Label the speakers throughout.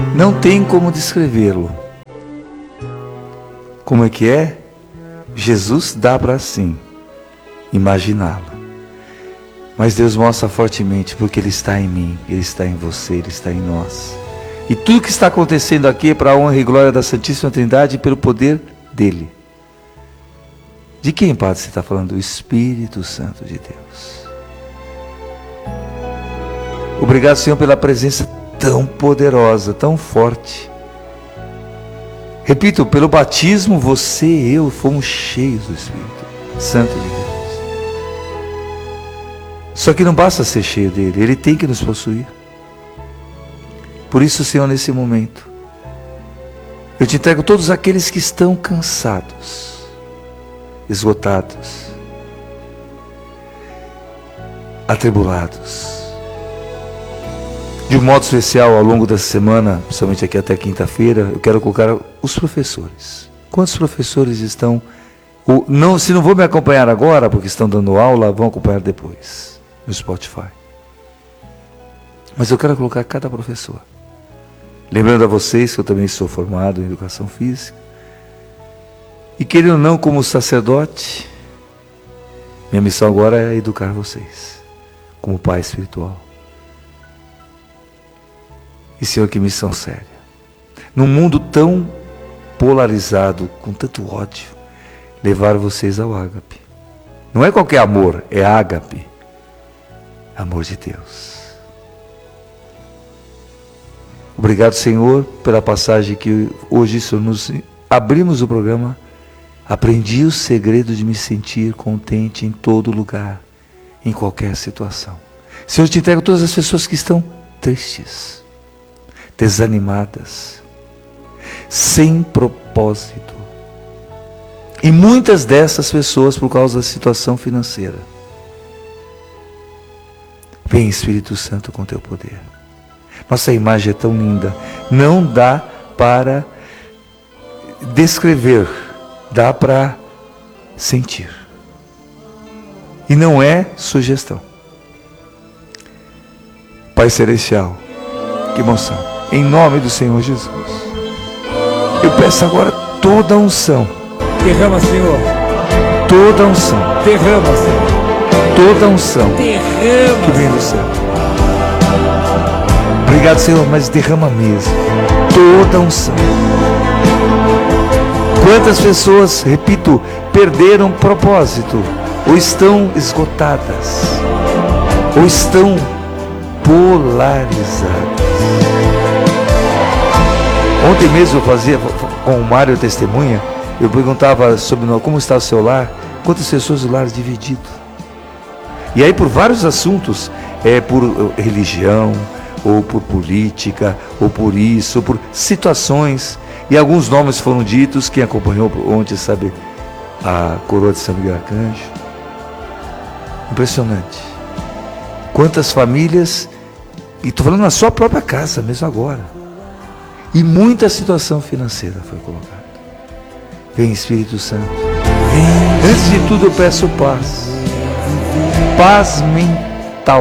Speaker 1: Não tem como descrevê-lo. Como é que é? Jesus dá para sim imaginá-lo. Mas Deus mostra fortemente, porque Ele está em mim, Ele está em você, Ele está em nós. E tudo que está acontecendo aqui é para a honra e glória da Santíssima Trindade e pelo poder dEle. De quem, Padre, você está falando? Do Espírito Santo de Deus. Obrigado, Senhor, pela presença tão poderosa, tão forte. Repito, pelo batismo, você e eu fomos cheios do Espírito Santo de Deus. Só que não basta ser cheio dele, ele tem que nos possuir. Por isso, Senhor, nesse momento, eu te entrego todos aqueles que estão cansados, esgotados, atribulados. De um modo especial, ao longo dessa semana, principalmente aqui até quinta-feira, eu quero colocar os professores. Quantos professores estão... se não vão me acompanhar agora, porque estão dando aula, vão acompanhar depois, no Spotify. Mas eu quero colocar cada professor. Lembrando a vocês que eu também sou formado em Educação Física. E querendo ou não, como sacerdote, minha missão agora é educar vocês, como pai espiritual. E Senhor, que missão séria. Num mundo tão polarizado, com tanto ódio, levar vocês ao ágape. Não é qualquer amor, é ágape. Amor de Deus. Obrigado, Senhor, pela passagem que hoje, Senhor, nos abrimos o programa. Aprendi o segredo de me sentir contente em todo lugar, em qualquer situação. Senhor, eu te entrego todas as pessoas que estão tristes, desanimadas, sem propósito. E muitas dessas pessoas por causa da situação financeira. Vem, Espírito Santo, com teu poder. Nossa imagem é tão linda. Não dá para descrever, dá para sentir. E não é sugestão. Pai Celestial, que emoção. Em nome do Senhor Jesus, eu peço agora toda a unção.
Speaker 2: Derrama, Senhor.
Speaker 1: Toda a unção.
Speaker 2: Derrama, Senhor.
Speaker 1: Toda a unção
Speaker 2: Derrama,
Speaker 1: que vem do céu. Obrigado, Senhor, mas derrama mesmo. Toda a unção. Quantas pessoas, repito, perderam propósito, ou estão esgotadas, ou estão polarizadas. Ontem mesmo eu fazia com o Mário testemunha, eu perguntava sobre como está o seu lar, quantas pessoas do lar dividido. E aí por vários assuntos, por religião, ou por política, ou por isso, ou por situações, e alguns nomes foram ditos. Quem acompanhou ontem sabe a coroa de São Miguel Arcanjo. Impressionante. Quantas famílias, e estou falando na sua própria casa, mesmo agora, e muita situação financeira foi colocada. Vem, Espírito Santo. Vem. Antes de tudo eu peço paz. Paz mental.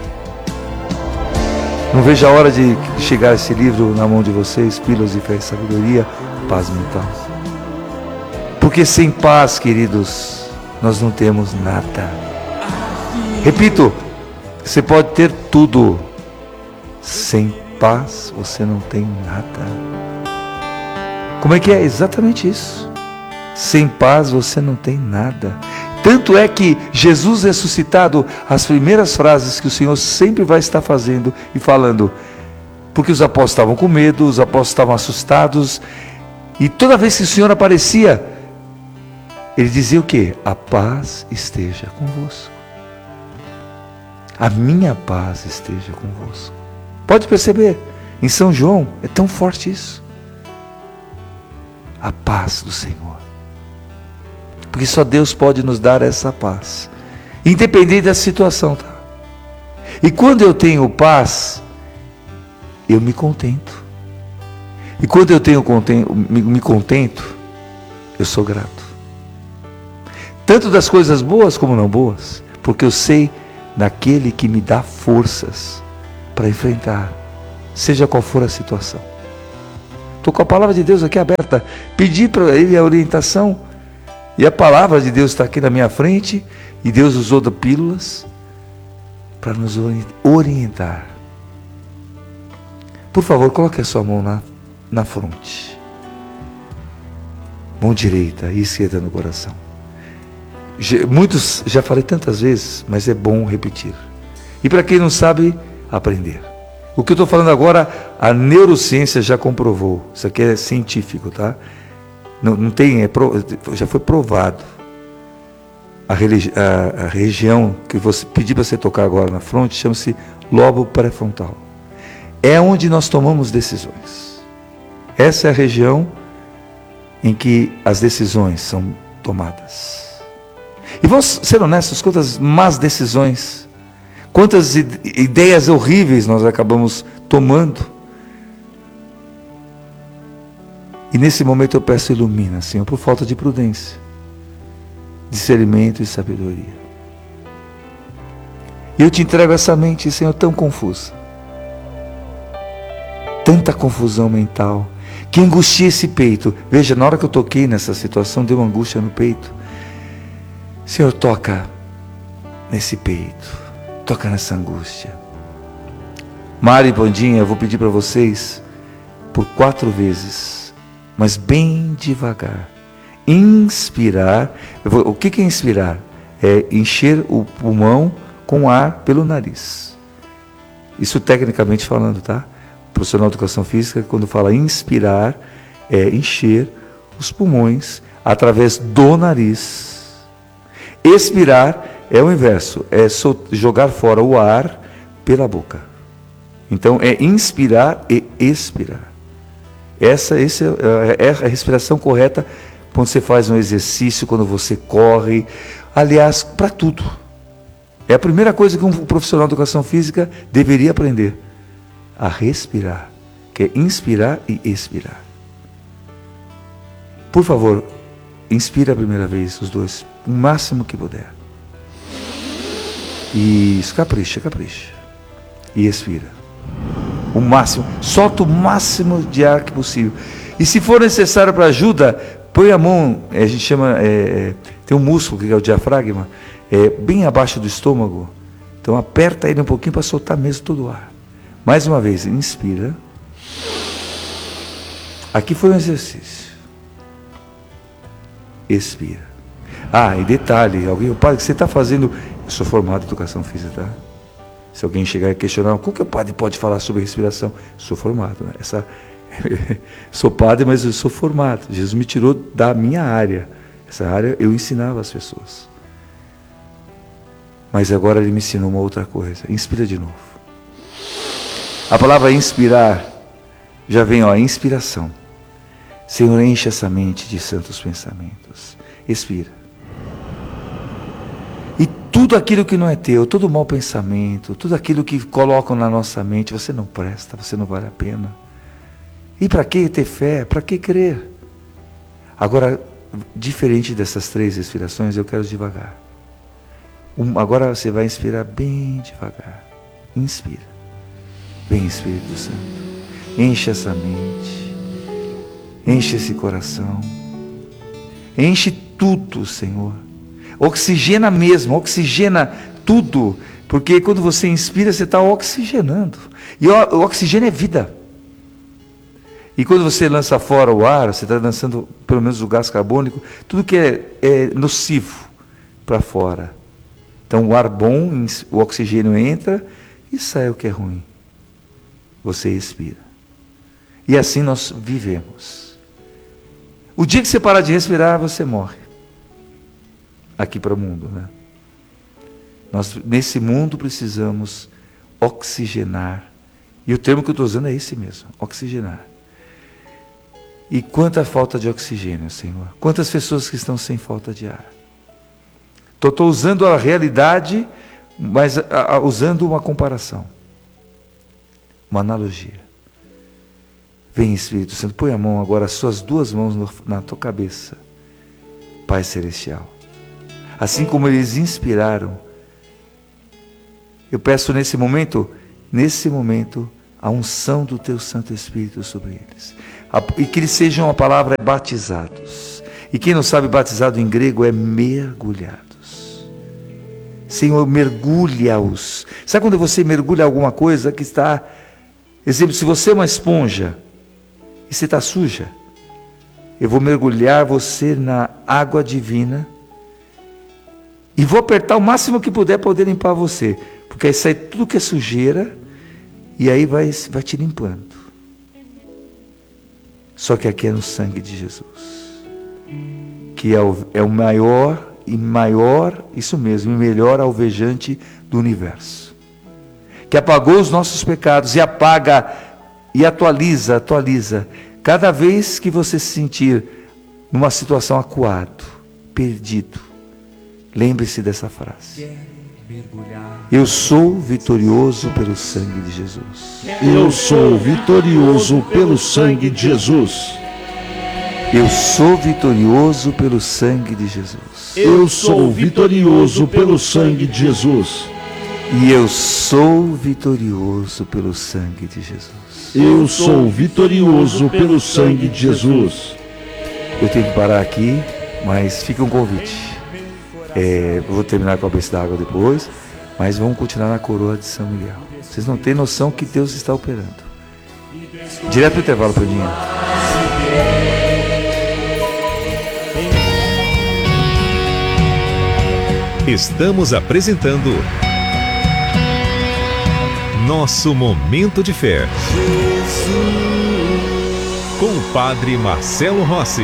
Speaker 1: Não vejo a hora de chegar esse livro na mão de vocês, Pílulas de Fé e Sabedoria, paz mental. Porque sem paz, queridos, nós não temos nada. Repito, você pode ter tudo. Sem paz, você não tem nada. Como é que é? Exatamente isso. Sem paz, você não tem nada. Tanto é que Jesus ressuscitado, as primeiras frases que o Senhor sempre vai estar fazendo e falando, porque os apóstolos estavam com medo, os apóstolos estavam assustados, e toda vez que o Senhor aparecia, ele dizia o quê? A paz esteja convosco. A minha paz esteja convosco. Pode perceber, em São João é tão forte isso. A paz do Senhor. Porque só Deus pode nos dar essa paz, independente da situação, tá? E quando eu tenho paz, eu me contento. E quando eu me contento, eu sou grato. Tanto das coisas boas como não boas, porque eu sei naquele que me dá forças para enfrentar, seja qual for a situação. Estou com a palavra de Deus aqui aberta. Pedi para ele a orientação. E a palavra de Deus está aqui na minha frente. E Deus usou de pílulas para nos orientar. Por favor, coloque a sua mão na fronte. Mão direita e esquerda no coração. Muitos, já falei tantas vezes, mas é bom repetir. E para quem não sabe, aprender. O que eu estou falando agora, a neurociência já comprovou. Isso aqui é científico, tá? Não tem, já foi provado. A região que você pedir para você tocar agora na fronte chama-se lobo pré-frontal. É onde nós tomamos decisões. Essa é a região em que as decisões são tomadas. E vamos ser honestos, quantas más decisões, quantas ideias horríveis nós acabamos tomando. E nesse momento eu peço, ilumina, Senhor, por falta de prudência, discernimento e sabedoria. E eu te entrego essa mente, Senhor, tão confusa. Tanta confusão mental, que angustia esse peito. Veja, na hora que eu toquei nessa situação, deu uma angústia no peito. Senhor, toca nesse peito, toca nessa angústia. Mari e Bandinha, eu vou pedir para vocês, por 4 vezes, mas bem devagar. Inspirar. O que é inspirar? É encher o pulmão com ar pelo nariz. Isso tecnicamente falando, tá? O profissional de educação física, quando fala inspirar, é encher os pulmões através do nariz. Expirar é o inverso, é jogar fora o ar pela boca. Então é inspirar e expirar. Essa é a respiração correta quando você faz um exercício, quando você corre, aliás, para tudo. É a primeira coisa que um profissional de educação física deveria aprender, a respirar, que é inspirar e expirar. Por favor, inspira a primeira vez, os dois, o máximo que puder. Isso, capricha. E expira. O máximo, solta o máximo de ar que possível. E se for necessário para ajuda, põe a mão, a gente chama, tem um músculo que é o diafragma, bem abaixo do estômago. Então aperta ele um pouquinho para soltar mesmo todo o ar. Mais uma vez, inspira. Aqui foi um exercício. Expira. E detalhe, o padre, que você está fazendo? Eu sou formado em educação física, tá? Se alguém chegar e questionar, como que o padre pode falar sobre respiração? Sou formado, né? Sou padre, mas eu sou formado. Jesus me tirou da minha área. Essa área eu ensinava as pessoas. Mas agora ele me ensinou uma outra coisa. Inspira de novo. A palavra inspirar já vem, inspiração. Senhor, enche essa mente de santos pensamentos. Expira. E tudo aquilo que não é teu, todo mau pensamento, tudo aquilo que colocam na nossa mente, você não presta, você não vale a pena. E para que ter fé? Para que crer? Agora, diferente dessas 3 respirações, eu quero devagar. Agora você vai inspirar bem devagar. Inspira. Vem, Espírito Santo. Enche essa mente. Enche esse coração. Enche tudo, Senhor. Oxigena mesmo, oxigena tudo. Porque quando você inspira, você está oxigenando. E o oxigênio é vida. E quando você lança fora o ar, você está lançando pelo menos o gás carbônico, tudo que é nocivo para fora. Então o ar bom, o oxigênio entra e sai o que é ruim. Você expira. E assim nós vivemos. O dia que você parar de respirar, você morre. Aqui para o mundo, né? Nós, nesse mundo, precisamos oxigenar. E o termo que eu estou usando é esse mesmo, oxigenar. E quanta falta de oxigênio, Senhor. Quantas pessoas que estão sem falta de ar. Estou usando a realidade, mas usando uma comparação. Uma analogia. Vem, Espírito Santo, põe a mão agora, as suas 2 mãos na tua cabeça. Pai Celestial. Assim como eles inspiraram, eu peço nesse momento, a unção do teu Santo Espírito sobre eles. E que eles sejam, a palavra é batizados. E quem não sabe, batizado em grego é mergulhados. Senhor, mergulha-os. Sabe quando você mergulha alguma coisa que está... Exemplo, se você é uma esponja e você está suja, eu vou mergulhar você na água divina e vou apertar o máximo que puder para poder limpar você. Porque aí sai tudo que é sujeira e aí vai te limpando. Só que aqui é no sangue de Jesus, que é o maior, isso mesmo, e melhor alvejante do universo, que apagou os nossos pecados e apaga e atualiza. Cada vez que você se sentir numa situação acuado, perdido, lembre-se dessa frase: eu sou vitorioso pelo sangue de Jesus.
Speaker 3: Eu sou vitorioso pelo sangue de Jesus.
Speaker 1: Eu sou vitorioso pelo sangue de Jesus.
Speaker 3: Eu sou vitorioso pelo sangue de Jesus.
Speaker 1: E eu sou vitorioso pelo sangue de Jesus.
Speaker 3: Eu sou vitorioso pelo sangue de Jesus.
Speaker 1: Eu tenho que parar aqui, mas fica um convite. Eu vou terminar com a bênção da água depois, mas vamos continuar na coroa de São Miguel. Vocês não têm noção que Deus está operando. Direto para o intervalo, Pedrinho.
Speaker 4: Estamos apresentando Nosso Momento de Fé, com o Padre Marcelo Rossi.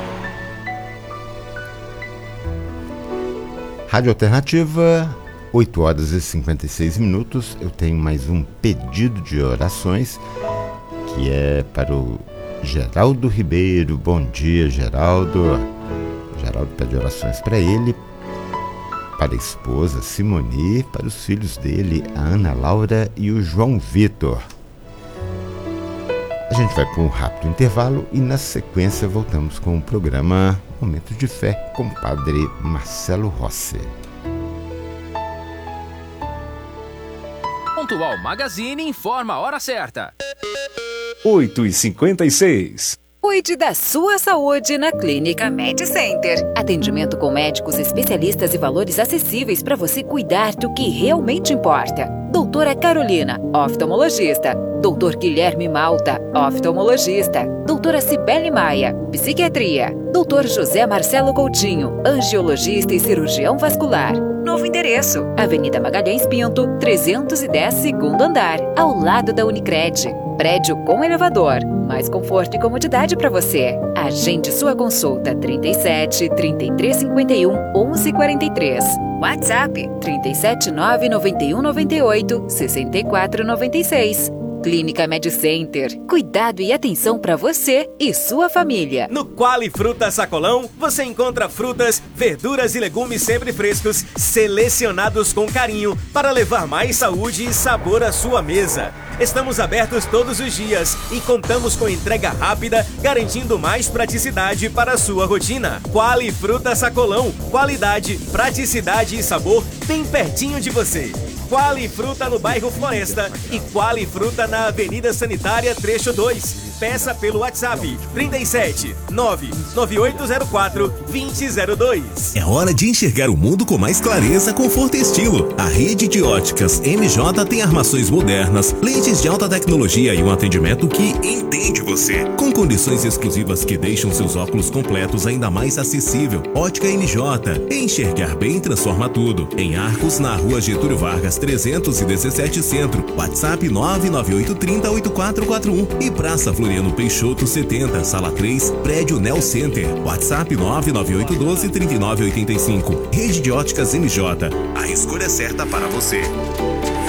Speaker 5: Rádio Alternativa, 8 horas e 56 minutos. Eu tenho mais um pedido de orações, que é para o Geraldo Ribeiro. Bom dia, Geraldo. Geraldo pede orações para ele, para a esposa Simoni, para os filhos dele, a Ana Laura e o João Vitor. A gente vai para um rápido intervalo e na sequência voltamos com o programa Momento de Fé com o Padre Marcelo Rossi.
Speaker 6: Pontual Magazine informa a hora certa.
Speaker 4: 8h56.
Speaker 7: Cuide da sua saúde na Clínica Med Center. Atendimento com médicos especialistas e valores acessíveis para você cuidar do que realmente importa. Doutora Carolina, oftalmologista. Doutor Guilherme Malta, oftalmologista. Doutora Cibele Maia, psiquiatria. Doutor José Marcelo Coutinho, angiologista e cirurgião vascular. Novo endereço, Avenida Magalhães Pinto, 310, segundo andar, ao lado da Unicred. Prédio com elevador. Mais conforto e comodidade para você. Agende sua consulta 37 33 51 11 43. WhatsApp 379 91 98 64 96. Clínica Med Center. Cuidado e atenção para você e sua família.
Speaker 8: No Quali Fruta Sacolão, você encontra frutas, verduras e legumes sempre frescos, selecionados com carinho para levar mais saúde e sabor à sua mesa. Estamos abertos todos os dias e contamos com entrega rápida, garantindo mais praticidade para a sua rotina. Quali Fruta Sacolão. Qualidade, praticidade e sabor bem pertinho de você. Quali Fruta no bairro Floresta e Quali Fruta na Avenida Sanitária, trecho 2. Peça pelo WhatsApp 37 99804 2002.
Speaker 9: É hora de enxergar o mundo com mais clareza, conforto e estilo. A rede de óticas MJ tem armações modernas, lentes de alta tecnologia e um atendimento que entende você. Com condições exclusivas que deixam seus óculos completos ainda mais acessível. Ótica MJ. Enxergar bem transforma tudo. Em Arcos, na Rua Getúlio Vargas 317 Centro. WhatsApp 998308441 e Praça Floriano Peixoto 70, Sala 3, Prédio Nel Center. WhatsApp 99812-3985. Rede de Óticas MJ. A escolha certa para você.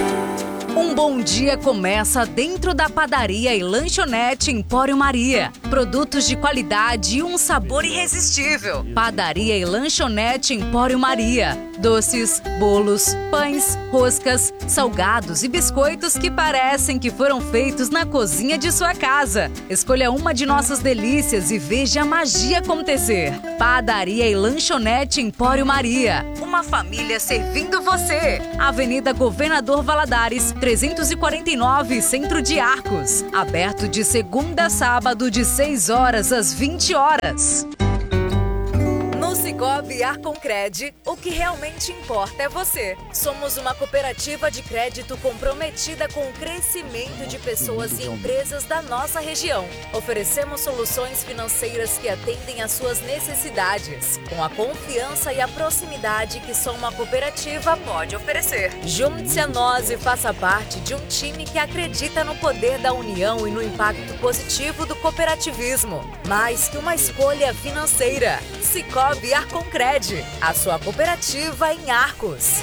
Speaker 10: Um bom dia começa dentro da padaria e lanchonete Empório Maria.
Speaker 7: Produtos de qualidade e um sabor irresistível. Padaria e lanchonete Empório Maria. Doces, bolos, pães, roscas, salgados e biscoitos que parecem que foram feitos na cozinha de sua casa. Escolha uma de nossas delícias e veja a magia acontecer. Padaria e lanchonete Empório Maria. Uma família servindo você. Avenida Governador Valadares, 349, Centro de Arcos. Aberto de segunda a sábado, de 6 horas às 20 horas. No Sicoob Arconcred, o que realmente importa é você. Somos uma cooperativa de crédito comprometida com o crescimento de pessoas e empresas da nossa região. Oferecemos soluções financeiras que atendem às suas necessidades, com a confiança e a proximidade que só uma cooperativa pode oferecer. Junte-se a nós e faça parte de um time que acredita no poder da união e no impacto positivo do cooperativismo. Mais que uma escolha financeira. Sicoob Arconcred, a sua cooperativa em Arcos.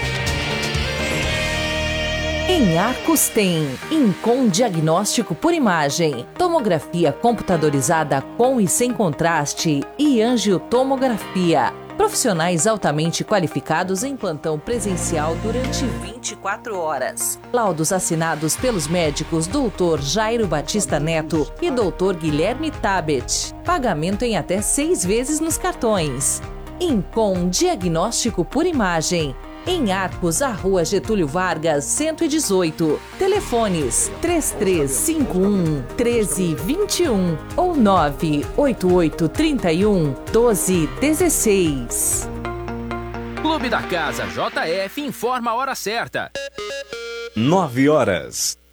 Speaker 10: Em Arcos tem Incom Diagnóstico por Imagem, tomografia computadorizada com e sem contraste e angiotomografia. Profissionais altamente qualificados em plantão presencial durante 24 horas. Laudos assinados pelos médicos Dr. Jairo Batista Neto e Dr. Guilherme Tabet. Pagamento em até 6 vezes nos cartões. Incom Diagnóstico por Imagem. Em Arcos, a Rua Getúlio Vargas, 118. Telefones 3351-1321 ou 98831-1216.
Speaker 6: Clube da Casa JF informa a hora certa.
Speaker 4: 9 horas.